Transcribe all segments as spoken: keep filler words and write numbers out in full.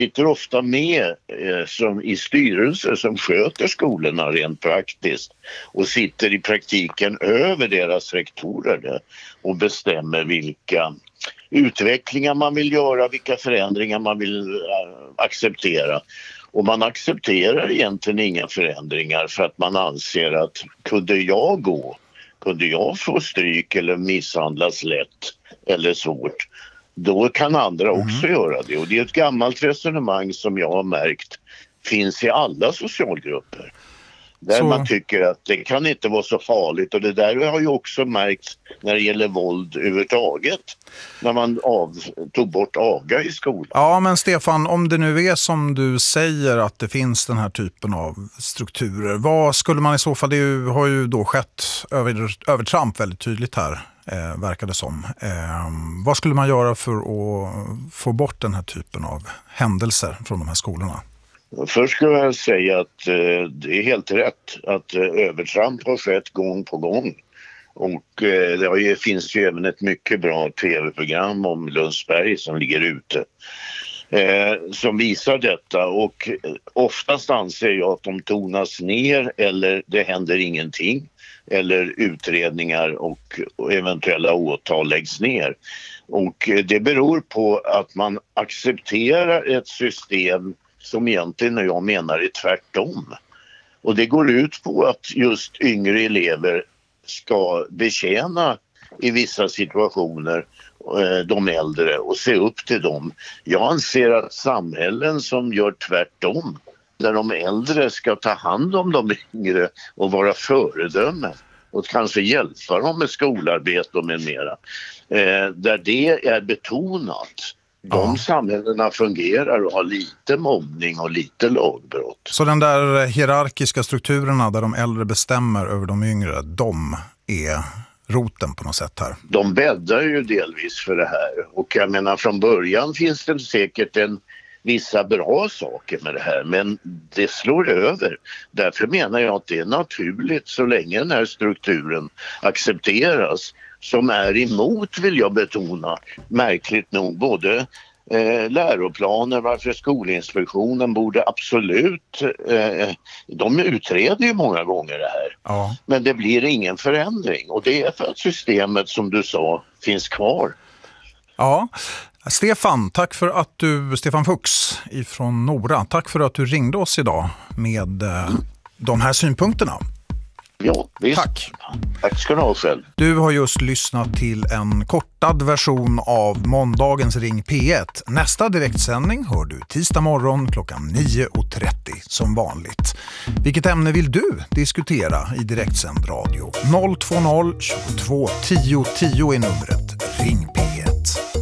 sitter ofta med eh, som i styrelser som sköter skolorna rent praktiskt och sitter i praktiken över deras rektorer och bestämmer vilka utvecklingar man vill göra, vilka förändringar man vill äh, acceptera. Och man accepterar egentligen inga förändringar för att man anser att kunde jag gå, kunde jag få stryk eller misshandlas lätt eller svårt, då kan andra också mm. göra det. Och det är ett gammalt resonemang som jag har märkt finns i alla socialgrupper. Där så. Man tycker att det kan inte vara så farligt. Och det där har ju också märkts när det gäller våld överhuvudtaget. När man av, tog bort aga i skolan. Ja, men Stefan, om det nu är som du säger att det finns den här typen av strukturer, vad skulle man i så fall, det ju, har ju då skett över, övertramp väldigt tydligt här, eh, verkar det som. Eh, vad skulle man göra för att få bort den här typen av händelser från de här skolorna? Först skulle jag säga att eh, det är helt rätt att eh, övertramp har skett gång på gång. Och eh, det har ju, finns ju även ett mycket bra tv-program om Lundsberg som ligger ute. Eh, som visar detta, och eh, oftast anser jag att de tonas ner eller det händer ingenting. Eller utredningar och, och eventuella åtal läggs ner. Och eh, det beror på att man accepterar ett system som egentligen jag menar är tvärtom. Och det går ut på att just yngre elever ska betjäna i vissa situationer de äldre och se upp till dem. Jag anser att samhällen som gör tvärtom, där de äldre ska ta hand om de yngre och vara föredömen och kanske hjälpa dem med skolarbete och med mera, där det är betonat. De ja. samhällena fungerar och har lite mobbning och lite lagbrott. Så den där hierarkiska strukturerna där de äldre bestämmer över de yngre, de är roten på något sätt här? De bäddar ju delvis för det här. Och jag menar, från början finns det säkert en vissa bra saker med det här, men det slår över. Därför menar jag att det är naturligt så länge den här strukturen accepteras, som är emot, vill jag betona, märkligt nog, både eh, läroplaner, varför Skolinspektionen borde absolut, eh, de utreder ju många gånger det här. Ja. Men det blir ingen förändring, och det är för att systemet, som du sa, finns kvar. Ja, Stefan, tack för att du, Stefan Fuchs ifrån Nora, tack för att du ringde oss idag med eh, de här synpunkterna. Ja, visst. Tack. Tack ska du ha själv. Du har just lyssnat till en kortad version av måndagens Ring P ett. Nästa direktsändning hör du tisdag morgon klockan nio och trettio som vanligt. Vilket ämne vill du diskutera i direktsänd radio? noll två noll tjugotvå tio tio är numret. Ring P ett.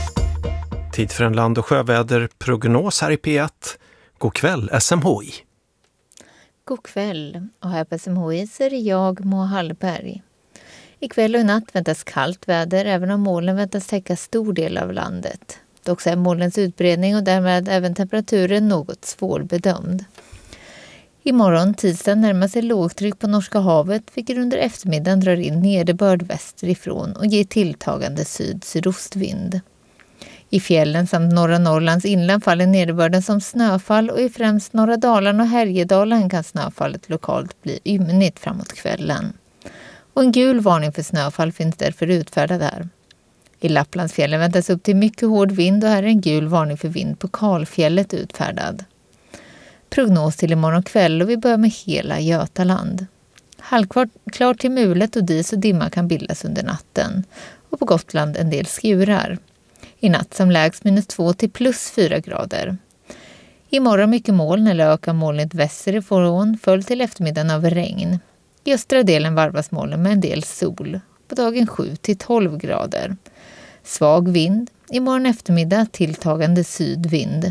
Tid för en land- och sjöväderprognos här i P ett. God kväll, S M H I. God kväll, och här på S M H I så är det jag, Moa Hallberg. Ikväll och i natt väntas kallt väder, även om molnen väntas täcka stor del av landet. Dock är molnens utbredning och därmed även temperaturen något svårbedömd. Imorgon tisdag närmar sig lågtryck på Norska havet, vilket under eftermiddagen drar in nederbörd västerifrån och ger tilltagande syd-sydostvind. I fjällen samt norra Norrlands inland faller nederbörden som snöfall, och i främst norra Dalarna och Härjedalen kan snöfallet lokalt bli ymnigt framåt kvällen. Och en gul varning för snöfall finns därför utfärdad här. I Lapplandsfjällen väntas upp till mycket hård vind, och här är en gul varning för vind på Kalfjället utfärdad. Prognos till imorgon kväll, och vi börjar med hela Götaland. Halvklart till mulet och dis och dimma kan bildas under natten, och på Gotland en del skurar. I natt som lägst minus två till plus fyra grader. Imorgon mycket moln eller ökar molnigt västerifrån, följt till eftermiddagen av regn. I östra delen varvas molnen med en del sol. På dagen sju till tolv grader. Svag vind. Imorgon eftermiddag tilltagande sydvind.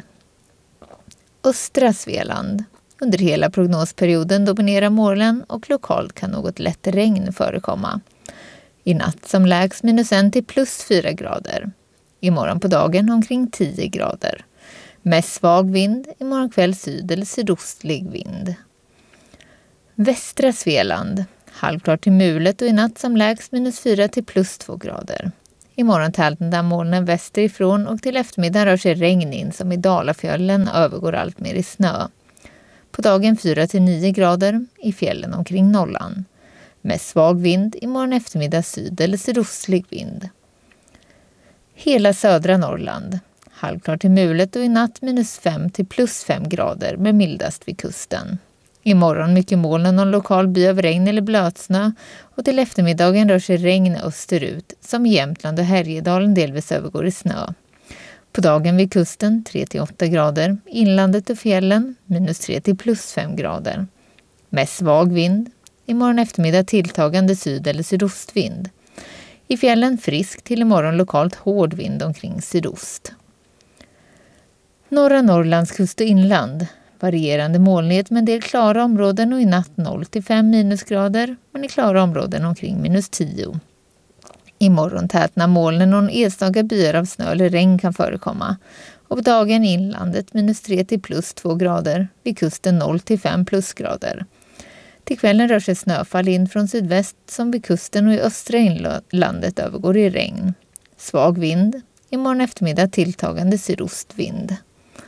Östra Svealand. Under hela prognosperioden dominerar molnen, och lokalt kan något lätt regn förekomma. I natt som lägst minus en till plus fyra grader. Imorgon på dagen omkring tio grader. Med svag vind, imorgon kväll syd- eller sydostlig vind. Västra Svealand. Halvklart till mulet och i natt som lägst minus fyra till plus två grader. Imorgon tätnar molnen västerifrån och till eftermiddag rör sig regn in som i Dalafjällen övergår allt mer i snö. På dagen fyra till nio grader, i fjällen omkring nollan. Med svag vind, imorgon eftermiddag syd- eller sydostlig vind. Hela södra Norrland. Halvklart till mulet och i natt minus fem till plus fem grader med mildast vid kusten. Imorgon mycket molnen och lokal by av regn eller blötsnö och till eftermiddagen rör sig regn österut som i Jämtland och Härjedalen delvis övergår i snö. På dagen vid kusten tre till åtta grader, inlandet och fjällen minus tre till plus fem grader. Med svag vind, imorgon eftermiddag tilltagande syd- eller sydostvind. I fjällen frisk till imorgon lokalt hård vind omkring sydost. Norra Norrlands kust och inland. Varierande molnighet med en del klara områden och i natt noll till fem minusgrader men i klara områden omkring minus tio. Imorgon tätnar molnen och enstaka byar av snö eller regn kan förekomma. Och på dagen i inlandet minus tre till plus två grader, vid kusten noll till fem plusgrader. Till kvällen rör sig snöfall in från sydväst som vid kusten och i östra inlandet övergår i regn. Svag vind, imorgon eftermiddag tilltagande sydostvind.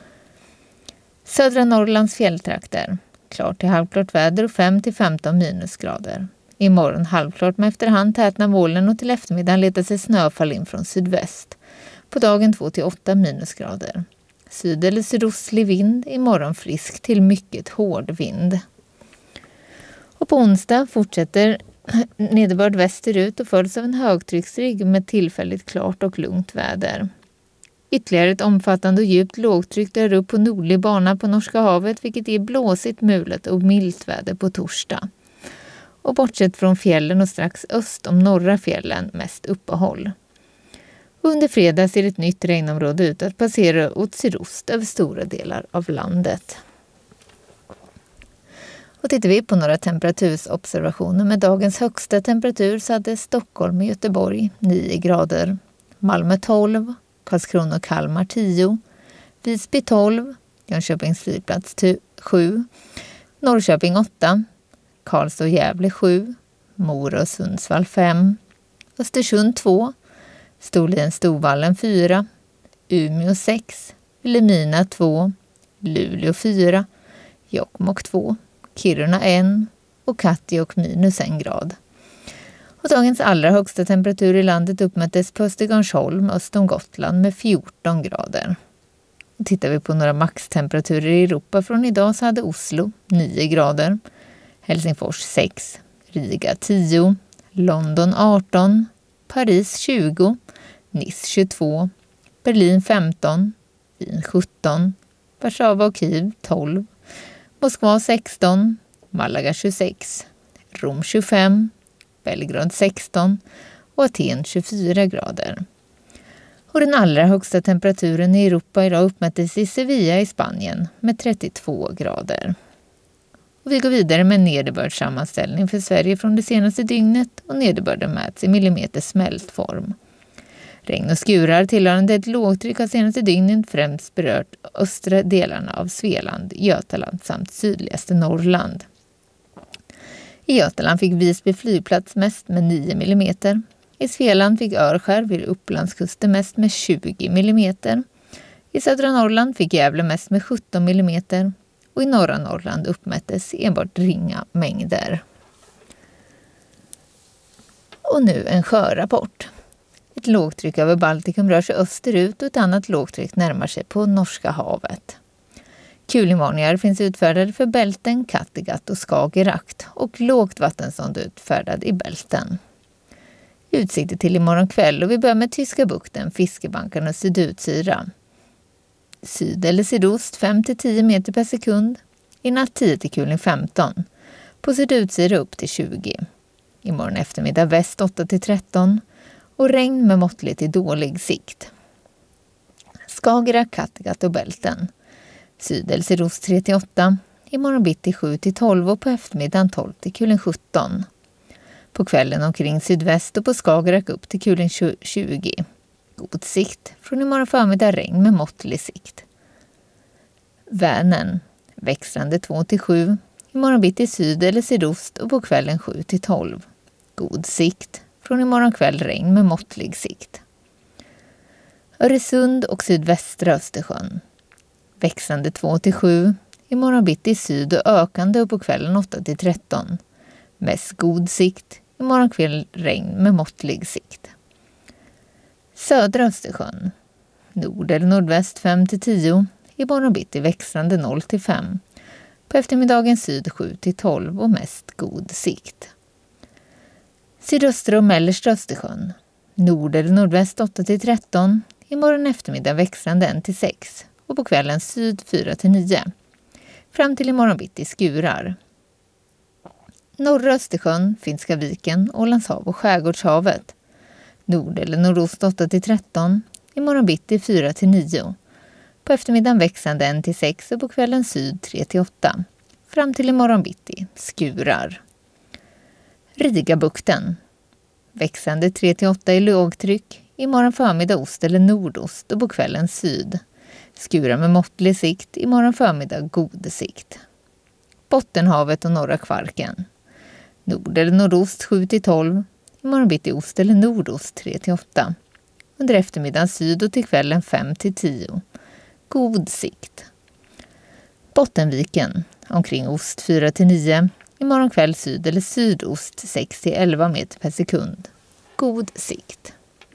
Södra Norrlands fjälltrakter. Klart till halvklart väder och fem till femton minusgrader. Imorgon halvklart med efterhand tätnar molnen och till eftermiddagen letar sig snöfall in från sydväst. På dagen två till åtta minusgrader. Syd- eller sydostlig vind, imorgon frisk till mycket hård vind. Och på onsdag fortsätter nederbörd västerut och följs av en högtrycksrygg med tillfälligt klart och lugnt väder. Ytterligare ett omfattande och djupt lågtryck drar upp på nordlig bana på Norska havet vilket ger blåsigt, mulet och milt väder på torsdag. Och bortsett från fjällen och strax öst om norra fjällen mest uppehåll. Under fredag ser ett nytt regnområde ut att passera åt sydost över stora delar av landet. Och tittar vi på några temperatursobservationer med dagens högsta temperatur så hade Stockholm och Göteborg nio grader, Malmö tolv, Karlskrona och Kalmar tio, Visby tolv, Jönköpings flygplats sju, Norrköping åtta, Karlstad och Gävle sju, Mora och Sundsvall fem, Östersund två, Storlien Storvallen fyra, Umeå sex, Vilhelmina två, Luleå fyra, Jokkmokk två, Kiruna en och Kattegatt minus en grad. Och dagens allra högsta temperatur i landet uppmättes på Östergarnsholm öst om Gotland med fjorton grader. Och tittar vi på några maxtemperaturer i Europa från idag så hade Oslo nio grader, Helsingfors sex, Riga tio, London arton, Paris tjugo, Nice tjugotvå, Berlin femton, Wien sjutton, Warszawa och Kiev tolv, Moskva sexton, Malaga tjugosex, Rom tjugofem, Belgrad sexton och Aten tjugofyra grader. Och den allra högsta temperaturen i Europa idag uppmättes i Sevilla i Spanien med trettiotvå grader. Och vi går vidare med en nederbördssammanställning för Sverige från det senaste dygnet och nederbörden mäts i millimeter smältform. Regn och skurar tillhörande ett lågtryck har senaste dygnet främst berört östra delarna av Svealand, Götaland samt sydligaste Norrland. I Götaland fick Visby flygplats mest med nio millimeter. I Svealand fick Örskär vid Upplandskusten mest med tjugo millimeter. I södra Norrland fick Gävle mest med sjutton millimeter. Och i norra Norrland uppmättes enbart ringa mängder. Och nu en sjörapport. Ett lågtryck över Baltikum rör sig österut och ett annat lågtryck närmar sig på Norska havet. Kulingvarningar finns utfärdade för Bälten, Kattegatt och Skagerrak och lågt vattenstånd utfärdad i Bälten. Utsikter till imorgon kväll och vi börjar med Tyska bukten, Fiskebanken och Sydutsyra. Syd- eller sydost fem till tio meter per sekund. I natt tio till Kuling femton. På Sydutsyra upp till tjugo. Imorgon eftermiddag väst åtta till tretton. Och regn med måttlig till dålig sikt. Skagerrak, Kattegatt och Bälten. Syd- eller sydost tre till åtta. Imorgon bitti sju till tolv och på eftermiddagen tolv till Kuling sjutton. På kvällen omkring sydväst och på Skagerrak upp till Kuling tjugo. God sikt. Från imorgon förmiddag regn med måttlig sikt. Vänern. Växlande två till sju. Imorgon bitti syd- eller sydost och på kvällen sju till tolv. God sikt. Från imorgon kväll regn med måttlig sikt. Öresund och sydvästra Östersjön. Växande två till sju. Imorgon bitti syd och ökande upp på kvällen åtta till tretton. Mest god sikt. Imorgon kväll regn med måttlig sikt. Södra Östersjön. Nord eller nordväst fem till tio. Imorgon bitti växande noll till fem. På eftermiddagen syd sju till tolv och mest god sikt. Sydöstra och mellersta Östersjön. Nord eller nordväst åtta till tretton. Imorgon eftermiddag växande ett till sex. Och på kvällen syd fyra till nio. Fram till imorgon bitti skurar. Norra Östersjön, Finska viken, Ålandshav och Skärgårdshavet. Nord eller nordost åtta till tretton. Imorgon bitti fyra till nio. På eftermiddagen växande ett till sex och på kvällen syd tre till åtta. Fram till imorgon bitti skurar. Rigabukten. Växande tre till åtta i lågtryck. Imorgon förmiddag ost eller nordost och på kvällen syd. Skurar med måttlig sikt. Imorgon förmiddag god sikt. Bottenhavet och norra Kvarken. Nord eller nordost sju till tolv. Imorgon bitti ost eller nordost tre till åtta. Under eftermiddagen syd och till kvällen fem till tio. God sikt. Bottenviken. Omkring ost fyra till nio. Imorgon kväll syd eller sydost sex till elva meter per sekund. God sikt.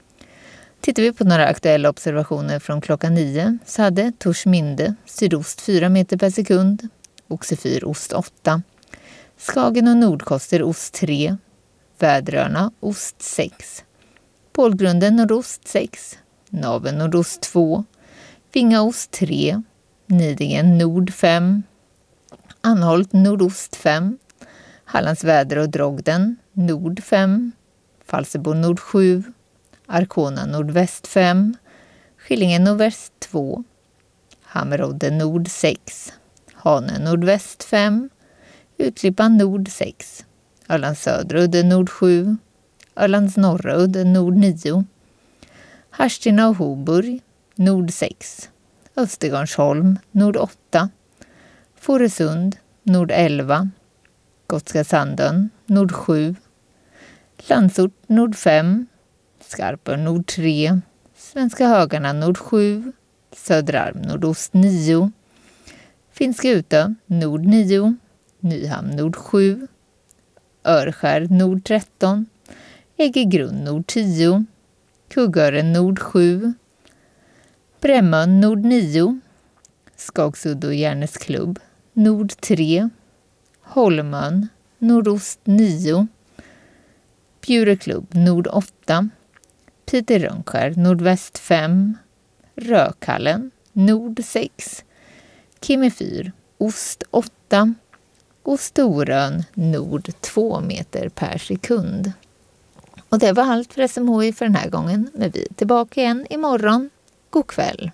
Tittar vi på några aktuella observationer från klockan nio så hade Torsminde sydost fyra meter per sekund. Oxefyr ost åtta. Skagen och Nordkoster ost tre. Väderöarna ost sex. Pålgrunden nordost sex. Naven nordost två. Vingaost tre. Nidingen nord fem. Anholt nordost fem. Hallands väder och Drogden nord fem. Falsterbo nord sju. Arkona nordväst fem. Skillingen nordväst två. Hammerodde nord sex. Hane nordväst fem. Utlippan nord sex. Ölands södra udde nord sju. Ölands norra udde nord nio. Harstina och Hoburg nord sex. Östergarnsholm nord åtta. Fårösund nord elva. Gotska Sandön nord sju. Landsort nord fem. Skarpön nord tre. Svenska Högarna nord sju. Söderarm nordost nio. Finska Utö nord nio. Nyhamn nord sju. Örskär nord tretton. Äggegrund nord tio. Kuggören nord sju. Brämmön nord nio. Skagsudd och Järnesklubb nord tre. Holmön nordost nio. Bjureklubb nord åtta. Piteå Rönnskär nordväst fem. Rökallen nord sex. Kimmefyr ost åtta. Och Storön nord två meter per sekund. Och det var allt för S M H I för den här gången. Men vi är tillbaka igen imorgon. God kväll.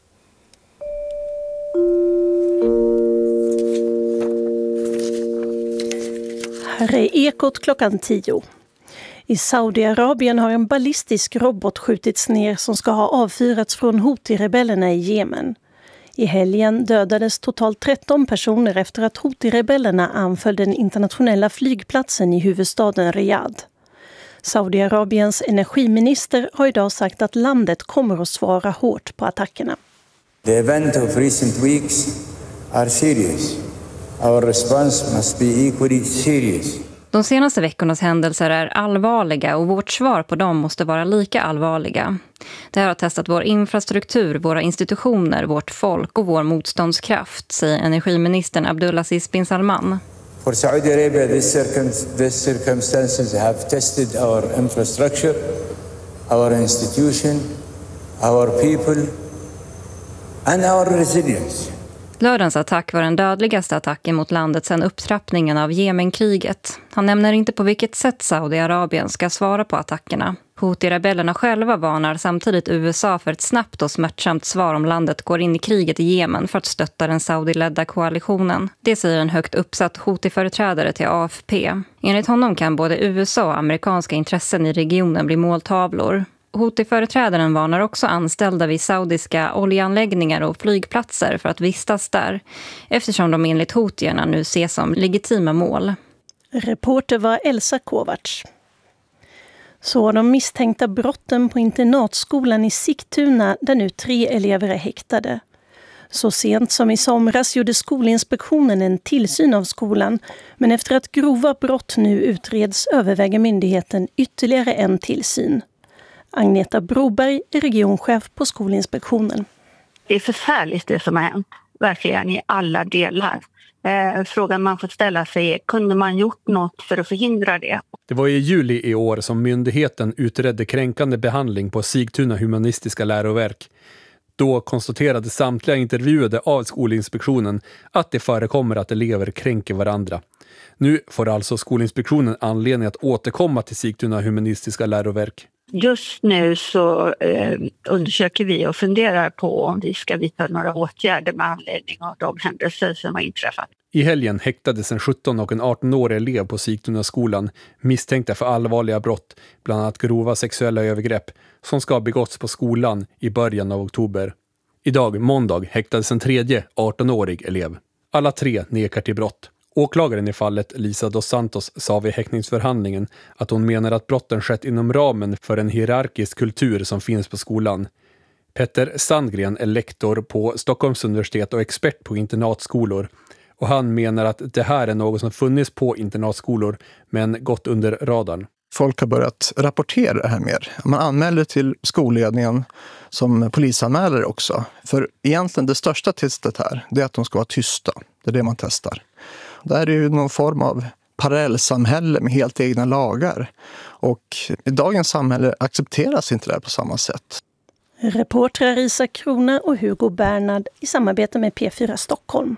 Här är Ekot klockan tio. I Saudiarabien har en ballistisk robot skjutits ner som ska ha avfyrats från Houthi-rebellerna i Jemen. I helgen dödades totalt tretton personer efter att Houthi-rebellerna anföll den internationella flygplatsen i huvudstaden Riyadh. Saudiarabiens energiminister har idag sagt att landet kommer att svara hårt på attackerna. The events of recent weeks are serious. Our response must be equally serious. De senaste veckornas händelser är allvarliga och vårt svar på dem måste vara lika allvarliga. Det här har testat vår infrastruktur, våra institutioner, vårt folk och vår motståndskraft, säger energiministern Abdulaziz bin Salman. For Saudi Arabia, these circum- these circumstances have tested our infrastructure, our institution, our people and our resilience. Lördagens attack var den dödligaste attacken mot landet sedan upptrappningen av Jemenkriget. Han nämner inte på vilket sätt Saudiarabien ska svara på attackerna. Houthi-rebellerna själva varnar samtidigt U S A för ett snabbt och smärtsamt svar om landet går in i kriget i Jemen för att stötta den Saudi-ledda koalitionen. Det säger en högt uppsatt Houthi-företrädare till A F P. Enligt honom kan både U S A och amerikanska intressen i regionen bli måltavlor. Houthi-företrädaren varnar också anställda vid saudiska oljeanläggningar och flygplatser för att vistas där, eftersom de enligt houtierna nu ses som legitima mål. Reporter var Elsa Kovacs. Så de misstänkta brotten på internatskolan i Sigtuna där nu tre elever är häktade. Så sent som i somras gjorde Skolinspektionen en tillsyn av skolan, men efter att grova brott nu utreds överväger myndigheten ytterligare en tillsyn. Agneta Broberg är regionchef på Skolinspektionen. Det är förfärligt det som har hänt, verkligen i alla delar. Eh, frågan man får ställa sig är, kunde man gjort något för att förhindra det? Det var i juli i år som myndigheten utredde kränkande behandling på Sigtuna humanistiska läroverk. Då konstaterade samtliga intervjuade av Skolinspektionen att det förekommer att elever kränker varandra. Nu får alltså Skolinspektionen anledning att återkomma till Sigtuna humanistiska läroverk. Just nu så eh, undersöker vi och funderar på om vi ska vidta några åtgärder med anledning av de händelser som har inträffat. I helgen häktades en sjutton- och en arton-årig elev på Sigtuna skolan misstänkta för allvarliga brott, bland annat grova sexuella övergrepp, som ska ha begåtts på skolan i början av oktober. Idag, måndag, häktades en tredje arton-årig elev. Alla tre nekar till brott. Åklagaren i fallet, Lisa dos Santos, sa vid häktningsförhandlingen att hon menar att brotten skett inom ramen för en hierarkisk kultur som finns på skolan. Petter Sandgren är lektor på Stockholms universitet och expert på internatskolor. Och han menar att det här är något som funnits på internatskolor men gått under radarn. Folk har börjat rapportera det här mer. Man anmäler till skolledningen som polisanmäler också. För egentligen det största testet här, det är att de ska vara tysta. Det är det man testar. Det här är ju någon form av parallellsamhälle med helt egna lagar. Och i dagens samhälle accepteras inte det här på samma sätt. Reportrar Isak Krona och Hugo Bernhard i samarbete med P fyra Stockholm.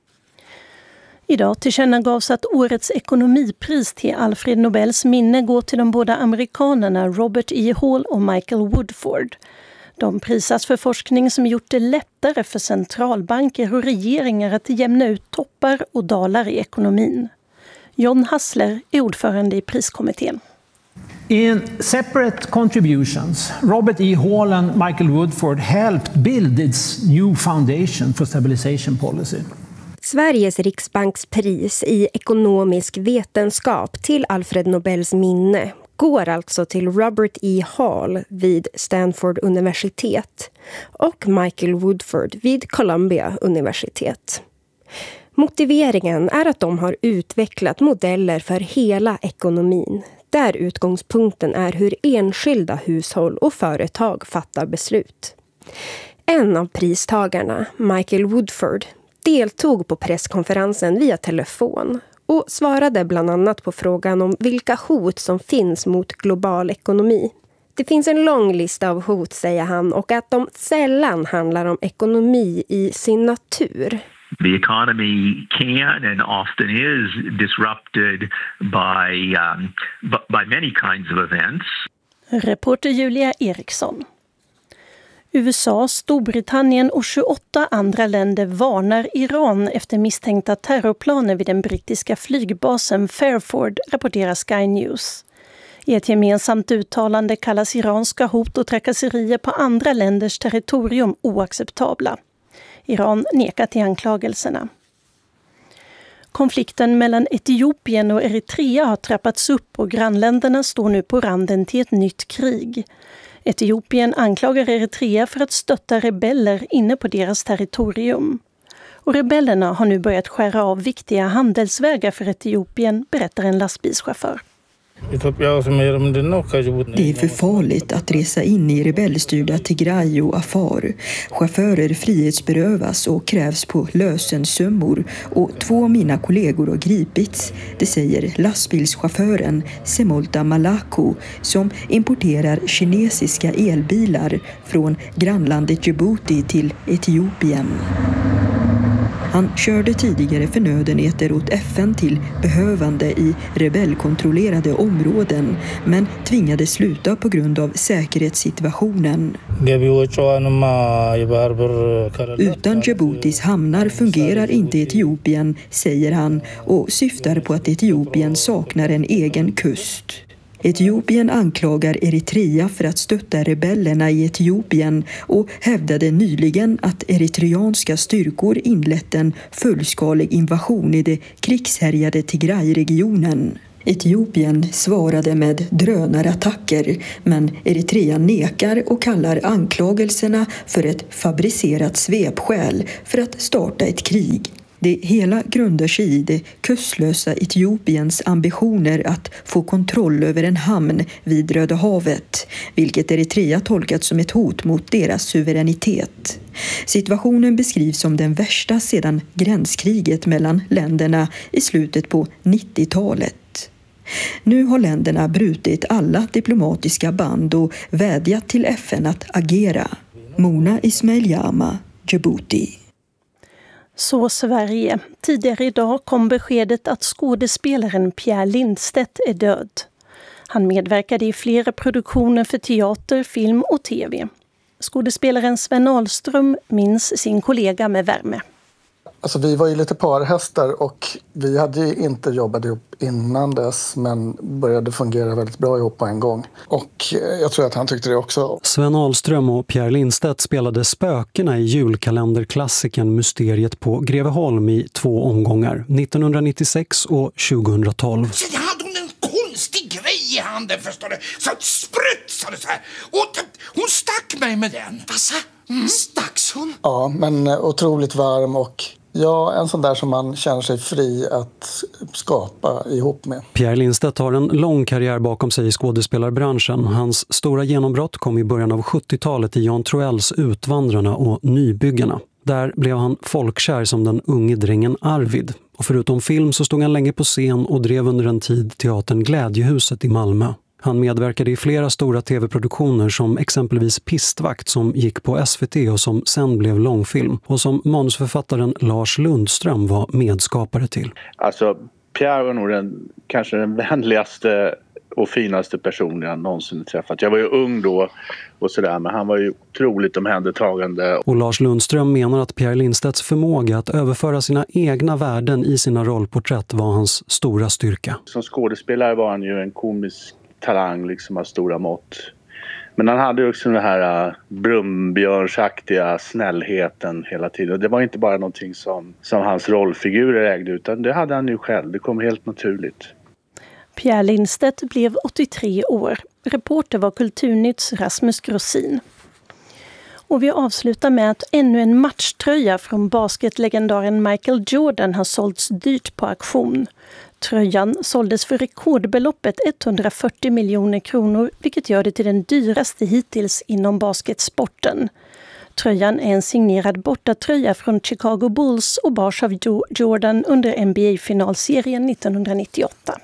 Idag tillkännagavs att årets ekonomipris till Alfred Nobels minne går till de båda amerikanerna Robert E. Hall och Michael Woodford. De prisas för forskning som gjort det lättare för centralbanker och regeringar att jämna ut toppar och dalar i ekonomin. John Hassler är ordförande i priskommittén. In separate contributions, Robert E. Hall and Michael Woodford helped build its new foundation for stabilization policy. Sveriges riksbankspris i ekonomisk vetenskap till Alfred Nobels minne går alltså till Robert E. Hall vid Stanford universitet och Michael Woodford vid Columbia universitet. Motiveringen är att de har utvecklat modeller för hela ekonomin, där utgångspunkten är hur enskilda hushåll och företag fattar beslut. En av pristagarna, Michael Woodford, deltog på presskonferensen via telefon och svarade bland annat på frågan om vilka hot som finns mot global ekonomi. Det finns en lång lista av hot, säger han, och att de sällan handlar om ekonomi i sin natur. The economy can and often is disrupted by, um, by many kinds of events. Reporter Julia Eriksson. U S A, Storbritannien och tjugoåtta andra länder varnar Iran efter misstänkta terrorplaner vid den brittiska flygbasen Fairford, rapporterar Sky News. I ett gemensamt uttalande kallas iranska hot och trakasserier på andra länders territorium oacceptabla. Iran nekar till anklagelserna. Konflikten mellan Etiopien och Eritrea har trappats upp och grannländerna står nu på randen till ett nytt krig. Etiopien anklagar Eritrea för att stötta rebeller inne på deras territorium. Och rebellerna har nu börjat skära av viktiga handelsvägar för Etiopien, berättar en lastbilschaufför. Det är för farligt att resa in i rebellstyrda Tigray och Afar. Chaufförer frihetsberövas och krävs på lösensummor och två av mina kollegor har gripits. Det säger lastbilschauffören Semolta Malako som importerar kinesiska elbilar från grannlandet Djibouti till Etiopien. Han körde tidigare förnödenheter åt F N till behövande i rebellkontrollerade områden men tvingades sluta på grund av säkerhetssituationen. Utan Djiboutis hamnar fungerar inte Etiopien, säger han, och syftar på att Etiopien saknar en egen kust. Etiopien anklagar Eritrea för att stötta rebellerna i Etiopien och hävdade nyligen att eritreanska styrkor inlett en fullskalig invasion i det krigshärjade Tigray-regionen. Etiopien svarade med drönarattacker, men Eritrea nekar och kallar anklagelserna för ett fabricerat svepskäl för att starta ett krig. Det hela grundar sig i det kustlösa Etiopiens ambitioner att få kontroll över en hamn vid Röda havet, vilket Eritrea tolkat som ett hot mot deras suveränitet. Situationen beskrivs som den värsta sedan gränskriget mellan länderna i slutet på nittiotalet. Nu har länderna brutit alla diplomatiska band och vädjat till F N att agera. Mona Ismail-Jama, Djibouti. Så Sverige. Tidigare idag kom beskedet att skådespelaren Pierre Lindstedt är död. Han medverkade i flera produktioner för teater, film och tv. Skådespelaren Sven Ahlström minns sin kollega med värme. Alltså, vi var ju lite parhästar och vi hade ju inte jobbat ihop innan dess, men började fungera väldigt bra ihop på en gång. Och jag tror att han tyckte det också. Sven Ahlström och Pierre Lindstedt spelade spökena i julkalenderklassiken Mysteriet på Greveholm i två omgångar, nittonhundranittiosex och tjugohundratolv. Sen hade hon en konstig grej i handen, förstår du, så att sprutsade så här. Och hon stack mig med den. Passa, mm. Stacks hon? Ja, men otroligt varm och ja, en sån där som man känner sig fri att skapa ihop med. Pierre Lindstedt har en lång karriär bakom sig i skådespelarbranschen. Hans stora genombrott kom i början av sjuttiotalet i Jan Troells Utvandrarna och Nybyggarna. Där blev han folkkär som den unge drängen Arvid. Och förutom film så stod han länge på scen och drev under en tid teatern Glädjehuset i Malmö. Han medverkade i flera stora tv-produktioner som exempelvis Pistvakt som gick på S V T och som sen blev långfilm och som manusförfattaren Lars Lundström var medskapare till. Alltså Pierre var nog den, kanske den vänligaste och finaste personen jag någonsin träffat. Jag var ju ung då och sådär, men han var ju otroligt omhändertagande. Och Lars Lundström menar att Pierre Lindstedts förmåga att överföra sina egna värden i sina rollporträtt var hans stora styrka. Som skådespelare var han ju en komisk talang liksom av stora mått. Men han hade ju också den här uh, brumbjörnsaktiga snällheten hela tiden. Det var inte bara någonting som, som hans rollfigurer ägde, utan det hade han ju själv. Det kom helt naturligt. Pierre Lindstedt blev åttiotre år. Reporter var Kulturnytts Rasmus Grossin. Och vi avslutar med att ännu en matchtröja från basketlegendaren Michael Jordan har sålts dyrt på auktion. Tröjan såldes för rekordbeloppet etthundrafyrtio miljoner kronor, vilket gör det till den dyraste hittills inom basketsporten. Tröjan är en signerad bortatröja från Chicago Bulls och bars av Jordan under N B A-finalserien nittonhundranittioåtta.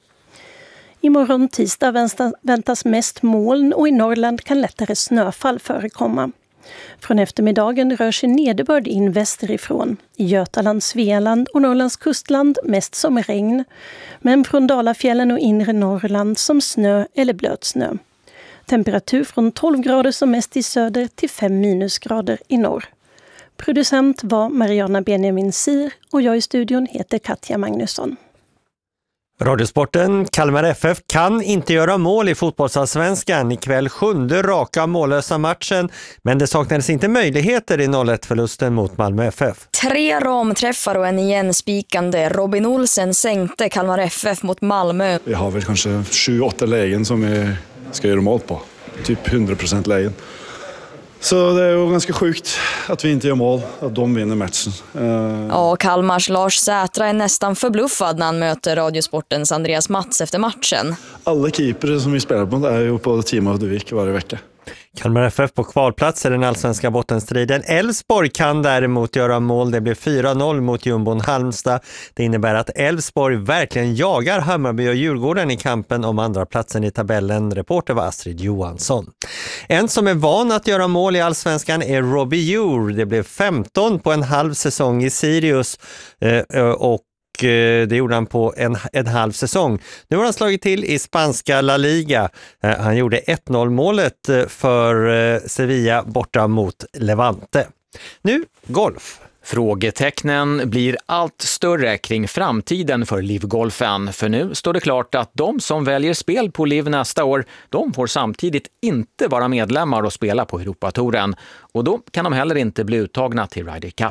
Imorgon tisdag väntas mest moln och i Norrland kan lättare snöfall förekomma. Från eftermiddagen rör sig nederbörd in västerifrån. I Götaland, Svealand och Norrlands kustland mest som regn. Men från Dalafjällen och inre Norrland som snö eller blötsnö. Temperatur från tolv grader som mest i söder till fem minusgrader i norr. Producent var Mariana Benjamin Sir och jag i studion heter Katja Magnusson. Radiosporten, Kalmar F F kan inte göra mål i fotbollsallsvenskan. Ikväll sjunde raka mållösa matchen, men det saknades inte möjligheter i noll ett-förlusten mot Malmö F F. Tre ramträffar och en igen spikande. Robin Olsen sänkte Kalmar F F mot Malmö. Vi har väl kanske sju åtta lägen som vi ska göra mål på. Typ hundra procent lägen. Så det är ju ganska sjukt att vi inte gör mål, att de vinner matchen. Uh... Ja, Kalmars Lars Sätra är nästan förbluffad när han möter Radiosportens Andreas Mats efter matchen. Alla keepare som vi spelar på är ju på Team of the Week varje vecka. Kalmar F F på kvalplats i den allsvenska bottenstriden. Elfsborg kan däremot göra mål. Det blir fyra noll mot Jumbon Halmstad. Det innebär att Elfsborg verkligen jagar Hammarby och Djurgården i kampen om andra platsen i tabellen. Reporter var Astrid Johansson. En som är van att göra mål i allsvenskan är Robbie Djur. Det blev femton på en halv säsong i Sirius och det gjorde han på en, en halv säsong. Nu har han slagit till i spanska La Liga. Han gjorde ett noll målet för Sevilla borta mot Levante. Nu golf. Frågetecknen blir allt större kring framtiden för LIV-golfen. För nu står det klart att de som väljer spel på LIV nästa år, de får samtidigt inte vara medlemmar och spela på Europatouren. Och då kan de heller inte bli uttagna till Ryder Cup.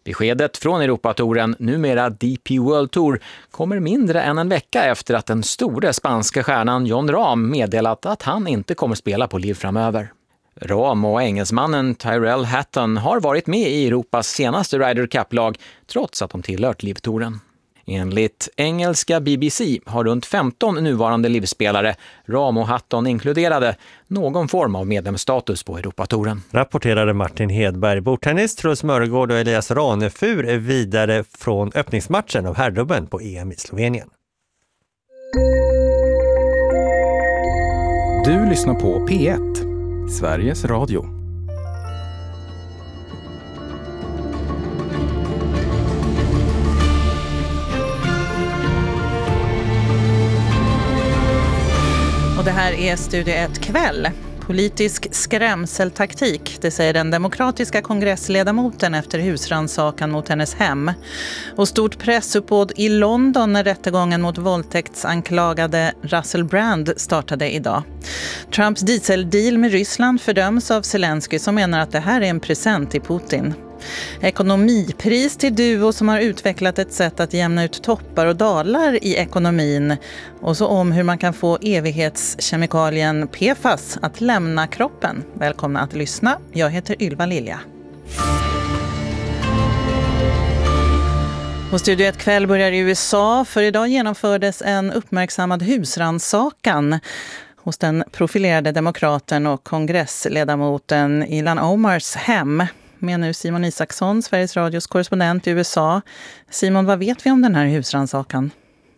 Beskedet från Europatouren, numera D P World Tour, kommer mindre än en vecka efter att den store spanska stjärnan Jon Rahm meddelat att han inte kommer spela på Liv framöver. Rahm och engelsmannen Tyrrell Hatton har varit med i Europas senaste Ryder Cup-lag trots att de tillhört Liv-touren. Enligt engelska B B C har runt femton nuvarande livspelare, Rahm och Hatton inkluderade, någon form av medlemsstatus på Europatouren. Rapporterade Martin Hedberg. Bordtennis, Truls Mörgård och Elias Ranefur är vidare från öppningsmatchen av herrdubben på E M i Slovenien. Du lyssnar på P ett, Sveriges Radio. Det här är Studio ett kväll. Politisk skrämseltaktik, det säger den demokratiska kongressledamoten efter husrannsakan mot hennes hem. Och stort pressuppbåd i London när rättegången mot våldtäktsanklagade Russell Brand startade idag. Trumps dieseldeal med Ryssland fördöms av Zelensky som menar att det här är en present till Putin. Ekonomipris till Duo som har utvecklat ett sätt att jämna ut toppar och dalar i ekonomin. Och så om hur man kan få evighetskemikalien P F A S att lämna kroppen. Välkomna att lyssna. Jag heter Ylva Lilja. Och Studio ett kväll börjar i U S A, för idag genomfördes en uppmärksammad husrannsakan hos den profilerade demokraten och kongressledamoten Ilhan Omars hem. Med nu Simon Isaksson, Sveriges Radios korrespondent i U S A. Simon, vad vet vi om den här husrannsakan?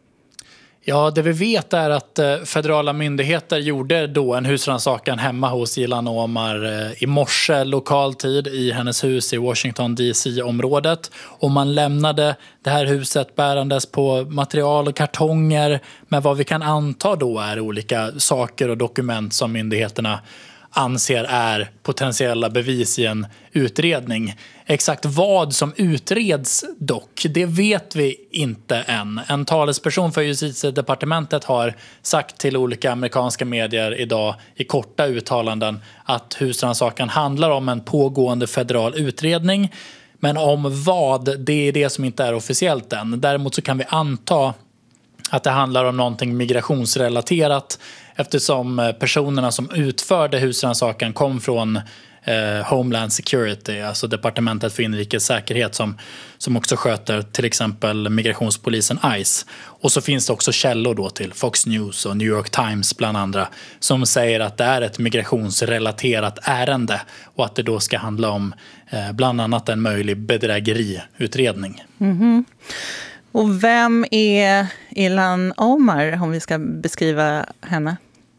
Ja, det vi vet är att federala myndigheter gjorde då en husrannsakan hemma hos Ilhan Omar i morse lokal tid i hennes hus i Washington D C-området. Och man lämnade det här huset bärandes på material och kartonger med vad vi kan anta då är olika saker och dokument som myndigheterna anser är potentiella bevis i en utredning. Exakt vad som utreds dock, det vet vi inte än. En talesperson för justitiedepartementet har sagt till olika amerikanska medier idag i korta uttalanden att husrannsakan handlar om en pågående federal utredning. Men om vad, det är det som inte är officiellt än. Däremot så kan vi anta att det handlar om någonting migrationsrelaterat eftersom personerna som utförde husrannsakan kom från eh, Homeland Security, alltså departementet för inrikes säkerhet som, som också sköter till exempel migrationspolisen ICE. Och så finns det också källor då till Fox News och New York Times bland andra som säger att det är ett migrationsrelaterat ärende och att det då ska handla om eh, bland annat en möjlig bedrägeriutredning. Mm-hmm. Och vem är Ilhan Omar om vi ska beskriva henne?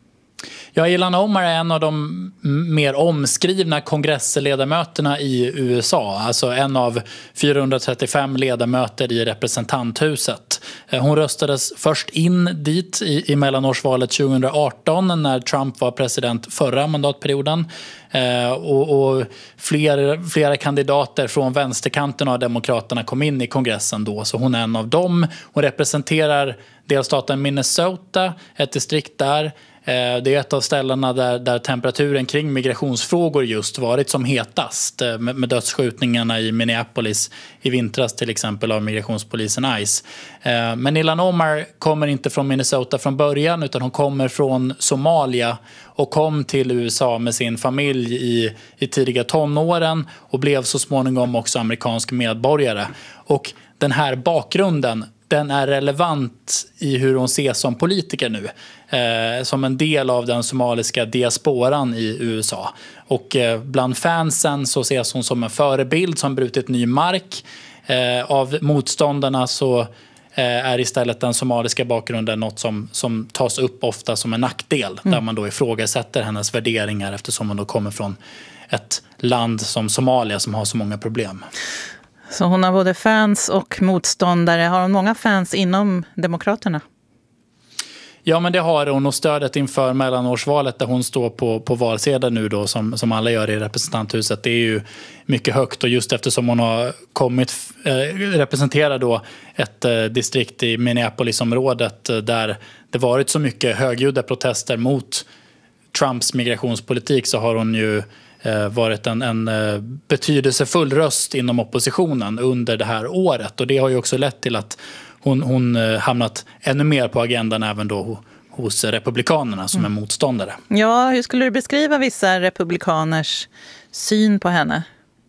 Ja, Ilhan Omar är en av de mer omskrivna kongressledamöterna i U S A. Alltså en av fyrahundratrettiofem ledamöter i representanthuset. Hon röstades först in dit i, i mellanårsvalet tjugoarton när Trump var president förra mandatperioden. Eh, och, och fler, flera kandidater från vänsterkanten av demokraterna kom in i kongressen då. Så hon är en av dem. Hon representerar delstaten Minnesota, ett distrikt där. Det är ett av ställena där, där temperaturen kring migrationsfrågor just varit som hetast med, med dödsskjutningarna i Minneapolis i vintras till exempel av migrationspolisen ICE. Men Ilhan Omar kommer inte från Minnesota från början utan hon kommer från Somalia och kom till U S A med sin familj i, i tidiga tonåren och blev så småningom också amerikansk medborgare. Och den här bakgrunden, den är relevant i hur hon ses som politiker nu. Eh, som en del av den somaliska diasporan i U S A. Och eh, bland fansen så ses hon som en förebild som brutit ny mark. Eh, av motståndarna så eh, är istället den somaliska bakgrunden något som, som tas upp ofta som en nackdel. Mm. Där man då ifrågasätter hennes värderingar eftersom hon då kommer från ett land som Somalia som har så många problem. Så hon har både fans och motståndare. Har hon många fans inom Demokraterna? Ja, men det har hon, och stödet inför mellanårsvalet där hon står på, på valsedeln nu då som, som alla gör i representanthuset, det är ju mycket högt. Och just eftersom hon har kommit eh, representera då ett eh, distrikt i Minneapolis-området eh, där det varit så mycket högljudda protester mot Trumps migrationspolitik så har hon ju eh, varit en, en eh, betydelsefull röst inom oppositionen under det här året. Och det har ju också lett till att hon, hon eh, hamnat ännu mer på agendan även då hos republikanerna som är motståndare. Ja, hur skulle du beskriva vissa republikaners syn på henne?